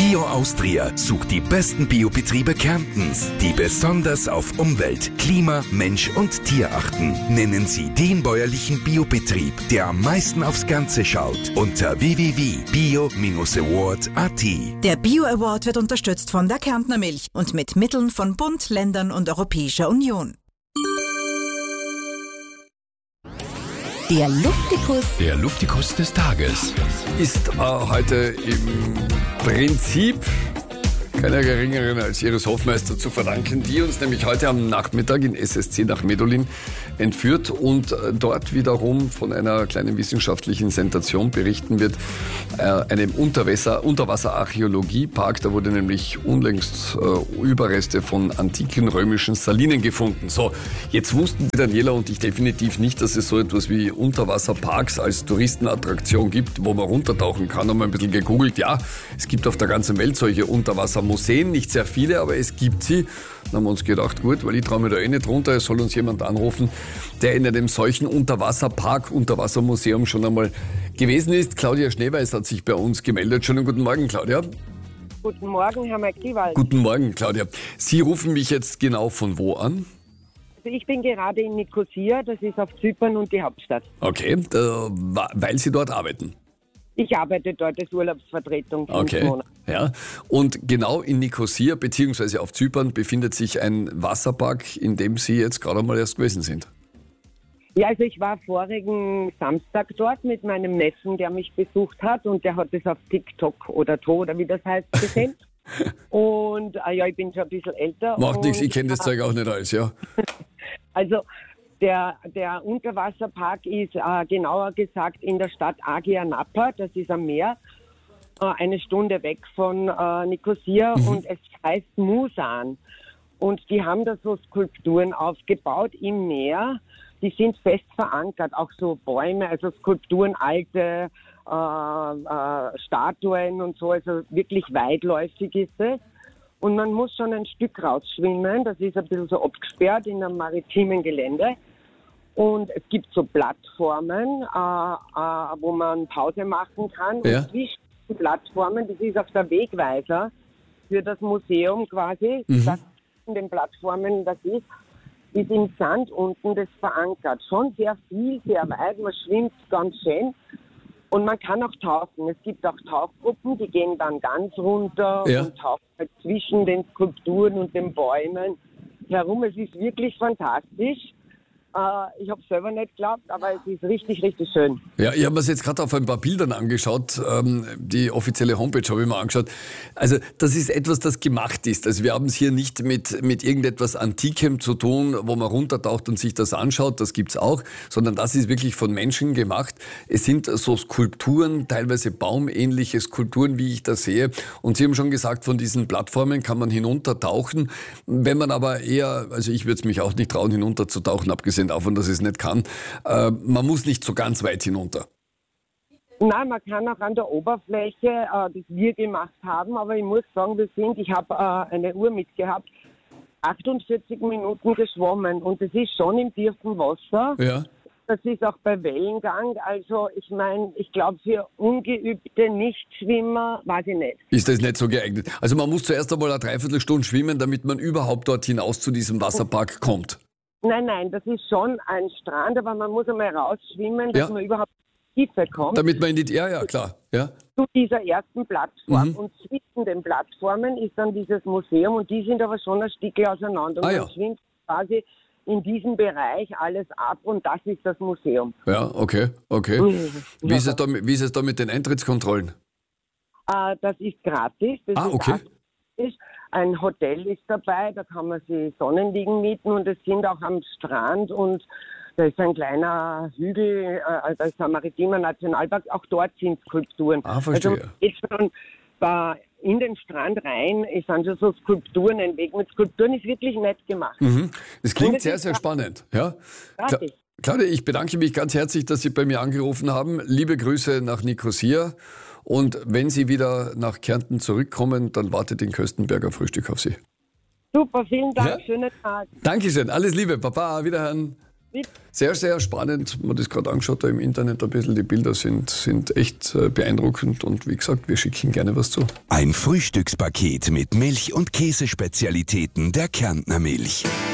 Bio Austria sucht die besten Biobetriebe Kärntens, die besonders auf Umwelt, Klima, Mensch und Tier achten. Nennen Sie den bäuerlichen Biobetrieb, der am meisten aufs Ganze schaut, unter www.bio-award.at. Der Bio Award wird unterstützt von der Kärntner Milch und mit Mitteln von Bund, Ländern und Europäischer Union. Der Luftikus. Der Luftikus des Tages Ist heute im Prinzip keiner geringeren als Iris Hofmeister zu verdanken, die uns nämlich heute am Nachmittag in SSC nach Medulin entführt und dort wiederum von einer kleinen wissenschaftlichen Sensation berichten wird, einem Unterwasser-Archäologiepark. Da wurde nämlich unlängst Überreste von antiken römischen Salinen gefunden. So, jetzt wussten Daniela und ich definitiv nicht, dass es so etwas wie Unterwasserparks als Touristenattraktion gibt, wo man runtertauchen kann. Haben wir ein bisschen gegoogelt. Ja, es gibt auf der ganzen Welt solche Unterwassermuseen, nicht sehr viele, aber es gibt sie. Dann haben wir uns gedacht, gut, weil ich traue mir da eh nicht runter, es soll uns jemand anrufen, der in einem solchen Unterwasserpark, Unterwassermuseum schon einmal gewesen ist. Claudia Schneeweiß hat sich bei uns gemeldet. Schönen guten Morgen, Claudia. Guten Morgen, Herr McGiewald. Guten Morgen, Claudia. Sie rufen mich jetzt genau von wo an? Also ich bin gerade in Nikosia, das ist auf Zypern und die Hauptstadt. Okay, weil Sie dort arbeiten. Ich arbeite dort als Urlaubsvertretung 5 Monate. Ja. Und genau in Nikosia bzw. auf Zypern befindet sich ein Wasserpark, in dem Sie jetzt gerade mal erst gewesen sind. Ja, also ich war vorigen Samstag dort mit meinem Neffen, der mich besucht hat und der hat es auf TikTok oder To oder wie das heißt gesehen. Und ja, ich bin schon ein bisschen älter. Macht nichts, ich kenne das Zeug auch nicht alles, ja. Also der Unterwasserpark ist genauer gesagt in der Stadt Agia Napa, das ist am Meer, eine Stunde weg von Nikosia und es heißt Musan. Und die haben da so Skulpturen aufgebaut im Meer, die sind fest verankert, auch so Bäume, also Skulpturen, alte Statuen und so, also wirklich weitläufig ist es. Und man muss schon ein Stück rausschwimmen, das ist ein bisschen so abgesperrt in einem maritimen Gelände. Und es gibt so Plattformen, wo man Pause machen kann. Ja. Und zwischen den Plattformen, das ist auf der Wegweiser für das Museum quasi, das in den Plattformen das ist im Sand unten das verankert. Schon sehr viel, sehr weit, man schwimmt ganz schön. Und man kann auch tauchen. Es gibt auch Tauchgruppen, die gehen dann ganz runter und tauchen halt zwischen den Skulpturen und den Bäumen herum. Es ist wirklich fantastisch. Ich habe es selber nicht geglaubt, aber es ist richtig, richtig schön. Ja, ich habe mir es jetzt gerade auf ein paar Bildern angeschaut. Die offizielle Homepage habe ich mir angeschaut. Also das ist etwas, das gemacht ist. Also wir haben es hier nicht mit irgendetwas Antikem zu tun, wo man runtertaucht und sich das anschaut. Das gibt's auch. Sondern das ist wirklich von Menschen gemacht. Es sind so Skulpturen, teilweise baumähnliche Skulpturen, wie ich das sehe. Und Sie haben schon gesagt, von diesen Plattformen kann man hinuntertauchen. Wenn man aber eher, also ich würde es mich auch nicht trauen, hinunterzutauchen, abgesehen davon, dass ich es nicht kann. Man muss nicht so ganz weit hinunter. Nein, man kann auch an der Oberfläche, das wir gemacht haben, aber ich muss sagen, ich habe eine Uhr mitgehabt, 48 Minuten geschwommen und das ist schon im tiefen Wasser. Ja. Das ist auch bei Wellengang, also ich meine, ich glaube für ungeübte Nichtschwimmer, weiß ich nicht. Ist das nicht so geeignet? Also man muss zuerst einmal eine Dreiviertelstunde schwimmen, damit man überhaupt dort hinaus zu diesem Wasserpark kommt. Nein, das ist schon ein Strand, aber man muss einmal rausschwimmen, dass man überhaupt in die Tiefe kommt. Damit man in die, ja, klar. Ja. Zu dieser ersten Plattform. Und zwischen den Plattformen ist dann dieses Museum und die sind aber schon ein Stück auseinander. Und man schwimmt quasi in diesem Bereich alles ab und das ist das Museum. Ja, okay. Wie ist es da mit den Eintrittskontrollen? Das ist gratis. Das ist okay. Ein Hotel ist dabei, da kann man sich Sonnenliegen mieten und es sind auch am Strand und da ist ein kleiner Hügel, da ist ein maritimer Nationalpark, auch dort sind Skulpturen. Verstehe. Also geht schon in den Strand rein, es sind schon so Skulpturen, ein Weg mit Skulpturen ist wirklich nett gemacht. Das klingt sehr, sehr spannend. Ja? Claudia, ich bedanke mich ganz herzlich, dass Sie bei mir angerufen haben. Liebe Grüße nach Nikosia. Und wenn Sie wieder nach Kärnten zurückkommen, dann wartet den Köstenberger Frühstück auf Sie. Super, vielen Dank, schönen Tag. Dankeschön, alles Liebe, Papa, wiederhören. Sehr, sehr spannend. Man hat das gerade angeschaut da im Internet ein bisschen. Die Bilder sind echt beeindruckend. Und wie gesagt, wir schicken gerne was zu. Ein Frühstückspaket mit Milch- und Käsespezialitäten der Kärntner Milch.